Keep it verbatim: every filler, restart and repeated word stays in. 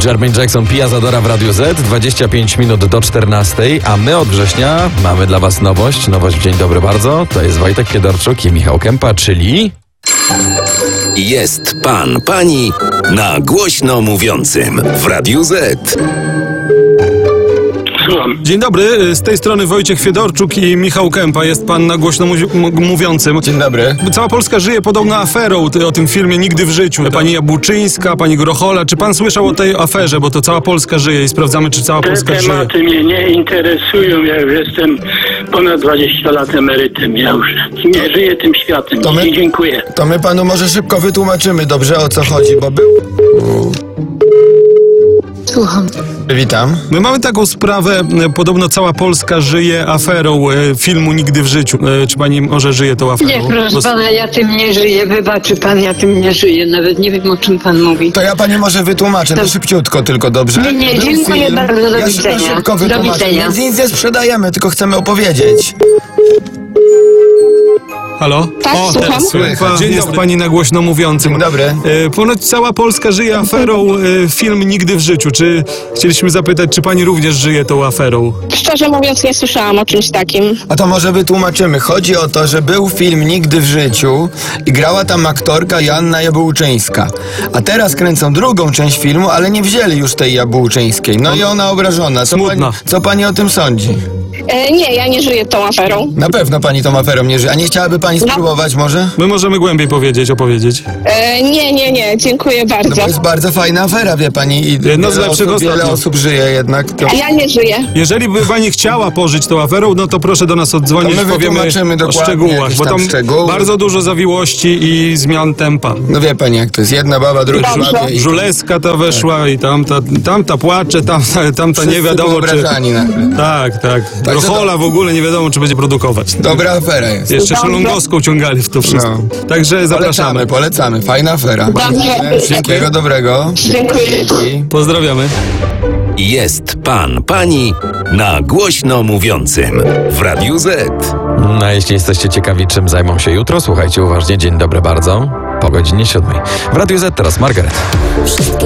Jermaine Jackson, Pia Zadora w Radiu Z, dwadzieścia pięć minut do czternastej, a my od września mamy dla was nowość. Nowość w dzień dobry bardzo. To jest Wojtek Fiedorczuk i Michał Kępa, czyli... Jest pan, pani na głośno mówiącym w Radiu Z. Dzień dobry, z tej strony Wojciech Fiedorczuk i Michał Kępa. Jest pan na głośno mu- mówiącym. Dzień dobry. Cała Polska żyje podobno aferą, ty, o tym filmie Nigdy w życiu. Pani Jabłczyńska, pani Grochola. Czy pan słyszał o tej aferze? Bo to cała Polska żyje i sprawdzamy, czy cała Te Polska żyje. tematy mnie nie interesują. Ja już jestem ponad dwadzieścia lat emerytem. Ja już nie żyję tym światem. To my- I dziękuję. To my panu może szybko wytłumaczymy dobrze, o co chodzi, bo był... Słucham. Witam. My mamy taką sprawę, e, podobno cała Polska żyje aferą e, filmu Nigdy w życiu. E, czy pani może żyje tą aferą? Nie, proszę Bo- pana, ja tym nie żyję. Wybaczy pan, ja tym nie żyję. Nawet nie wiem, o czym pan mówi. To ja pani może wytłumaczę, to To- szybciutko tylko, dobrze? Nie, nie, Był dziękuję bardzo, do ja widzenia. szybko Do wytłumaczę, widzenia. więc nic nie sprzedajemy, tylko chcemy opowiedzieć. Halo? Tak, o, słucham. teraz słychać. Dzień jest pani na głośno mówiącym. Dzień dobry. E, ponoć cała Polska żyje aferą e, film Nigdy w życiu. Czy chcieliśmy zapytać, czy pani również żyje tą aferą? Szczerze mówiąc, nie słyszałam o czymś takim. A to może wytłumaczymy. Chodzi o to, że był film Nigdy w życiu i grała tam aktorka Joanna Jabłczyńska. A teraz kręcą drugą część filmu, ale nie wzięli już tej Jabłczyńskiej. No i ona obrażona. Co pani, Smutna. co pani o tym sądzi? E, nie, ja nie żyję tą aferą. Na pewno pani tą aferą nie żyje. A nie chciałaby pani spróbować może? My możemy głębiej powiedzieć, opowiedzieć. E, nie, nie, nie, dziękuję No bardzo. to jest bardzo fajna afera, wie pani. I Jedno z wiele lepszych osób, wiele ostatnio. osób żyje jednak. To... Ja nie żyję. Jeżeli by pani chciała pożyć tą aferą, no to proszę do nas oddzwonić, To my powiemy wytłumaczymy o dokładnie szczegółach, jakieś bo tam tam szczegóły. bardzo dużo zawiłości i zmian tempa. No wie pani jak to jest. Jedna baba, druga Dobrze. słabie. i- Żuleska ta weszła i tamta, tamta płacze, tamta, tamta nie Wszyscy wiadomo czy... wyobrażani nagle. Tak, tak. Grochola w ogóle nie wiadomo, czy będzie produkować. Dobra afera jest. Jeszcze Szolongowską ciągali w to wszystko. No. Także zapraszamy. Polecamy, polecamy. Fajna afera. Dobrze. Wszystkiego dobrego. Dziękuję. Dzięki. Pozdrawiamy. Jest pan, pani na głośno mówiącym w Radiu Z. No a jeśli jesteście ciekawi, czym zajmą się jutro, słuchajcie uważnie. Dzień dobry bardzo. Po godzinie siódmej. W Radiu Z teraz Margaret. Wszystkie